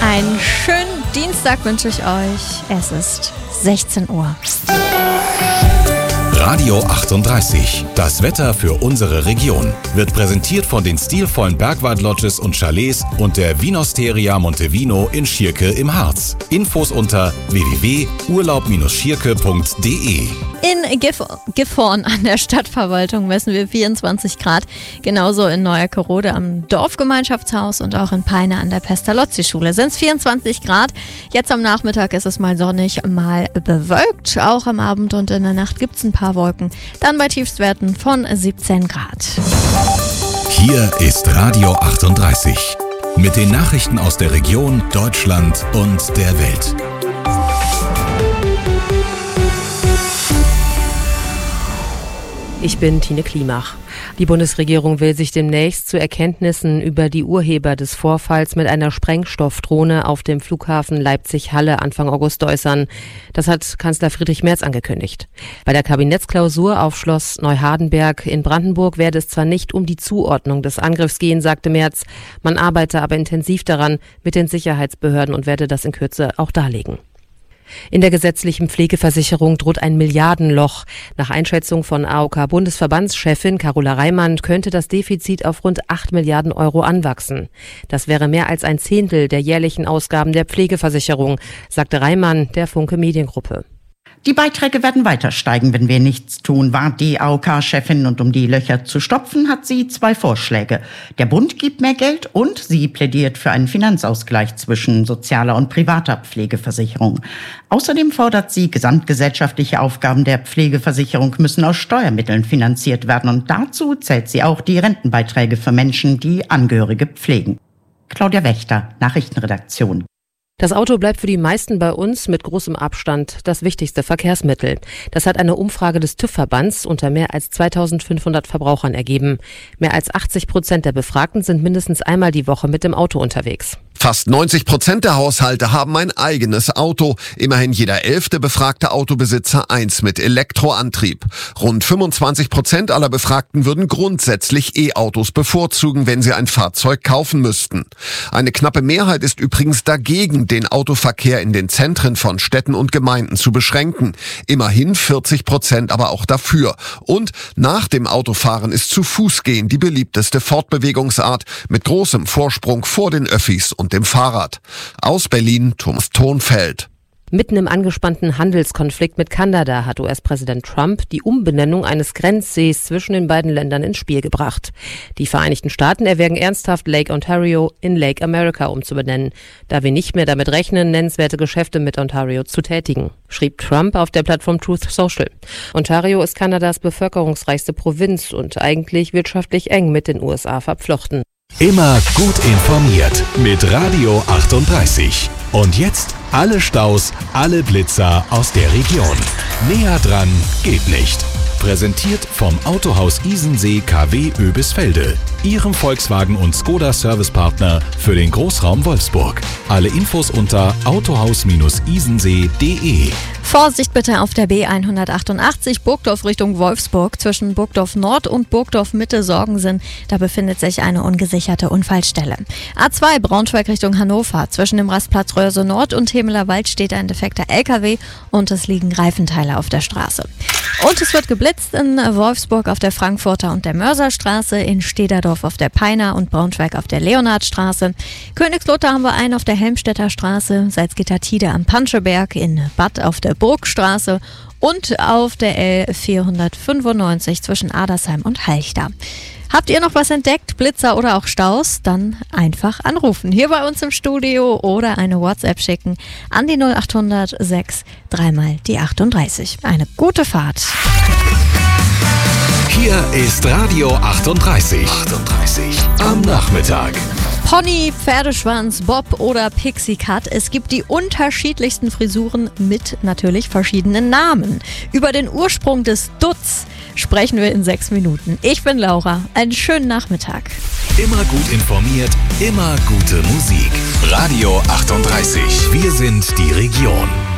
Einen schönen Dienstag wünsche ich euch. Es ist 16 Uhr. Radio 38, das Wetter für unsere Region, wird präsentiert von den stilvollen Bergwald-Lodges und Chalets und der Vinosteria Montevino in Schierke im Harz. Infos unter www.urlaub-schierke.de. In Gifhorn an der Stadtverwaltung messen wir 24 Grad. Genauso in Neuerkerode am Dorfgemeinschaftshaus und auch in Peine an der Pestalozzi-Schule sind es 24 Grad. Jetzt am Nachmittag ist es mal sonnig, mal bewölkt. Auch am Abend und in der Nacht gibt es ein paar Wolken. Dann bei Tiefstwerten von 17 Grad. Hier ist Radio 38 mit den Nachrichten aus der Region, Deutschland und der Welt. Ich bin Tine Klimach. Die Bundesregierung will sich demnächst zu Erkenntnissen über die Urheber des Vorfalls mit einer Sprengstoffdrohne auf dem Flughafen Leipzig-Halle Anfang August äußern. Das hat Kanzler Friedrich Merz angekündigt. Bei der Kabinettsklausur auf Schloss Neuhardenberg in Brandenburg werde es zwar nicht um die Zuordnung des Angriffs gehen, sagte Merz. Man arbeite aber intensiv daran mit den Sicherheitsbehörden und werde das in Kürze auch darlegen. In der gesetzlichen Pflegeversicherung droht ein Milliardenloch. Nach Einschätzung von AOK-Bundesverbandschefin Carola Reimann könnte das Defizit auf rund 8 Milliarden Euro anwachsen. Das wäre mehr als ein Zehntel der jährlichen Ausgaben der Pflegeversicherung, sagte Reimann der Funke Mediengruppe. Die Beiträge werden weiter steigen, wenn wir nichts tun, warnt die AOK-Chefin. Und um die Löcher zu stopfen, hat sie 2 Vorschläge. Der Bund gibt mehr Geld und sie plädiert für einen Finanzausgleich zwischen sozialer und privater Pflegeversicherung. Außerdem fordert sie, gesamtgesellschaftliche Aufgaben der Pflegeversicherung müssen aus Steuermitteln finanziert werden. Und dazu zählt sie auch die Rentenbeiträge für Menschen, die Angehörige pflegen. Claudia Wächter, Nachrichtenredaktion. Das Auto bleibt für die meisten bei uns mit großem Abstand das wichtigste Verkehrsmittel. Das hat eine Umfrage des TÜV-Verbands unter mehr als 2500 Verbrauchern ergeben. Mehr als 80% der Befragten sind mindestens einmal die Woche mit dem Auto unterwegs. Fast 90% der Haushalte haben ein eigenes Auto. Immerhin jeder 11. befragte Autobesitzer eins mit Elektroantrieb. Rund 25% aller Befragten würden grundsätzlich E-Autos bevorzugen, wenn sie ein Fahrzeug kaufen müssten. Eine knappe Mehrheit ist übrigens dagegen, den Autoverkehr in den Zentren von Städten und Gemeinden zu beschränken. Immerhin 40% aber auch dafür. Und nach dem Autofahren ist zu Fuß gehen die beliebteste Fortbewegungsart mit großem Vorsprung vor den Öffis und dem Fahrrad. Aus Berlin, Thomas Thonfeld. Mitten im angespannten Handelskonflikt mit Kanada hat US-Präsident Trump die Umbenennung eines Grenzsees zwischen den beiden Ländern ins Spiel gebracht. Die Vereinigten Staaten erwägen ernsthaft, Lake Ontario in Lake America umzubenennen, da wir nicht mehr damit rechnen, nennenswerte Geschäfte mit Ontario zu tätigen, schrieb Trump auf der Plattform Truth Social. Ontario ist Kanadas bevölkerungsreichste Provinz und eigentlich wirtschaftlich eng mit den USA verflochten. Immer gut informiert mit Radio 38. Und jetzt alle Staus, alle Blitzer aus der Region. Näher dran geht nicht. Präsentiert vom Autohaus Isensee KW Oebisfelde, Ihrem Volkswagen- und Skoda-Servicepartner für den Großraum Wolfsburg. Alle Infos unter autohaus-isensee.de. Vorsicht bitte auf der B188 Burgdorf Richtung Wolfsburg. Zwischen Burgdorf Nord und Burgdorf Mitte Sorgensen. Da befindet sich eine ungesicherte Unfallstelle. A2 Braunschweig Richtung Hannover. Zwischen dem Rastplatz Röhrse Nord und Hemeler Wald steht ein defekter LKW und es liegen Reifenteile auf der Straße. Und es wird geblitzt in Wolfsburg auf der Frankfurter und der Mörserstraße, in Stederdorf auf der Peiner und Braunschweig auf der Leonhardstraße. Königslutter haben wir einen auf der Helmstedter Straße, Salzgitter-Tide am Panscheberg, in Bad auf der Burgstraße und auf der L495 zwischen Adersheim und Halchda. Habt ihr noch was entdeckt, Blitzer oder auch Staus? Dann einfach anrufen. Hier bei uns im Studio oder eine WhatsApp schicken an die 0800 6 3 die 38. Eine gute Fahrt. Hier ist Radio 38. Am Nachmittag. Pony, Pferdeschwanz, Bob oder Pixie Cut. Es gibt die unterschiedlichsten Frisuren mit natürlich verschiedenen Namen. Über den Ursprung des Dutz sprechen wir in 6 Minuten. Ich bin Laura. Einen schönen Nachmittag. Immer gut informiert, immer gute Musik. Radio 38. Wir sind die Region.